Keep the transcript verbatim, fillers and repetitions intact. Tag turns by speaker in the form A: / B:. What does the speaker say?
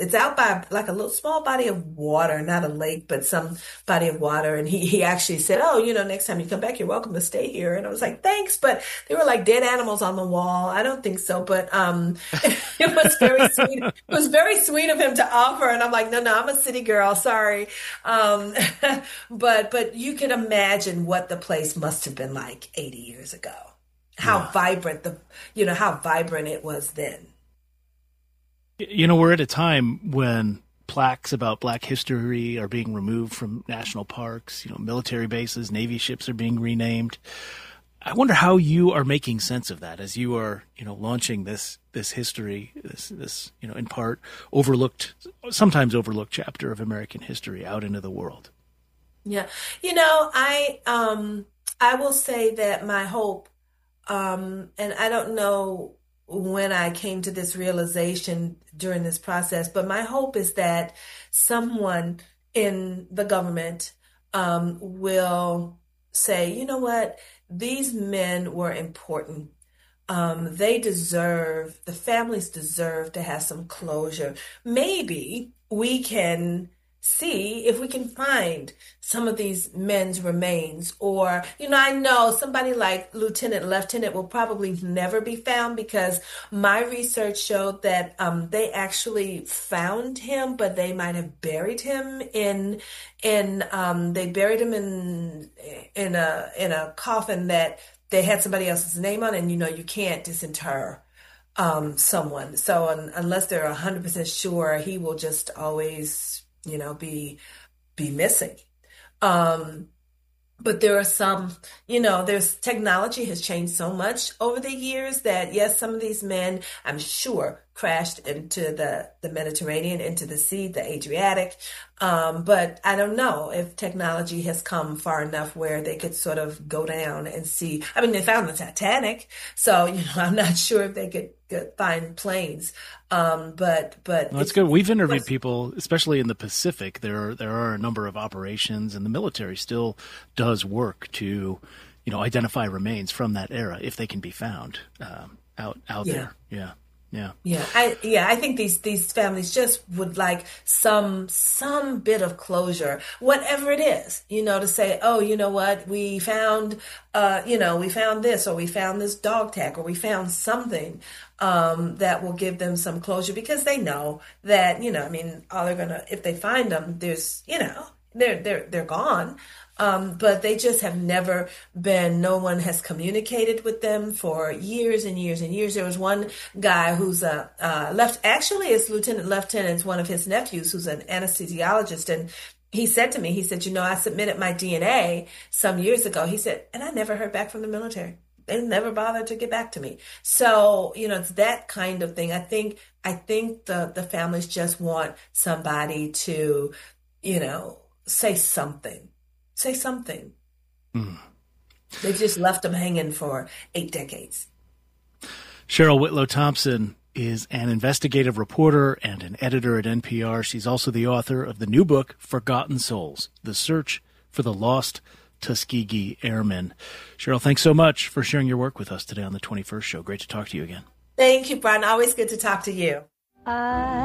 A: it's out by like a little small body of water, not a lake, but some body of water. And he, he actually said, oh, you know, next time you come back, you're welcome to stay here. And I was like, thanks. But there were like dead animals on the wall. I don't think so. But um, it was very sweet. It was very sweet of him to offer. And I'm like, no, no, I'm a city girl. Sorry. Um, but but you can imagine what the place must have been like eighty years ago. How
B: Yeah.
A: vibrant the, you know, how vibrant it was then.
B: You know, we're at a time when plaques about Black history are being removed from national parks. You know, military bases, Navy ships are being renamed. I wonder how you are making sense of that as you are, you know, launching this this history, this this you know, in part overlooked, sometimes overlooked chapter of American history out into the world.
A: Yeah. You know, I um I will say that my hope, um, and I don't know when I came to this realization during this process, but my hope is that someone in the government um, will say, you know what, these men were important. Um, they deserve, the families deserve to have some closure. Maybe we can see if we can find some of these men's remains. Or, you know, I know somebody like Lieutenant Lieutenant will probably never be found because my research showed that um, they actually found him, but they might have buried him in in um, they buried him in in a in a coffin that they had somebody else's name on, and you know you can't disinter um, someone. So un- unless they're one hundred percent sure, he will just always, you know, be be missing. Um, but there are some, you know, there's technology has changed so much over the years that yes, some of these men, I'm sure, crashed into the, the Mediterranean, into the sea, the Adriatic. Um, but I don't know if technology has come far enough where they could sort of go down and see. I mean, they found the Titanic, so, you know, I'm not sure if they could, could find planes. Um, but, but
B: Well, that's
A: it's,
B: good. We've interviewed
A: it's
B: people, especially in the Pacific. There are, there are a number of operations, and the military still does work to, you know, identify remains from that era if they can be found um, out out
A: yeah.
B: there. Yeah, yeah.
A: Yeah, I yeah, I think these these families just would like some some bit of closure, whatever it is, you know, to say, oh, you know what, we found, uh, you know, we found this, or we found this dog tag, or we found something um, that will give them some closure because they know that, you know, I mean, all they're gonna, if they find them, there's, you know, they're they're they're gone. Um, but they just have never been, no one has communicated with them for years and years and years. There was one guy who's a uh, left, actually it's Lieutenant Lieutenant's one of his nephews who's an anesthesiologist. And he said to me, he said, you know, I submitted my D N A some years ago. He said, and I never heard back from the military. They never bothered to get back to me. So, you know, it's that kind of thing. I think, I think the, the families just want somebody to, you know, say something. Say something.
B: Mm.
A: They've just left them hanging for eight decades.
B: Cheryl Whitlow Thompson is an investigative reporter and an editor at N P R. She's also the author of the new book, Forgotten Souls, The Search for the Lost Tuskegee Airmen. Cheryl, thanks so much for sharing your work with us today on the twenty-first Show. Great to talk to you again.
A: Thank you, Brian. Always good to talk to you. I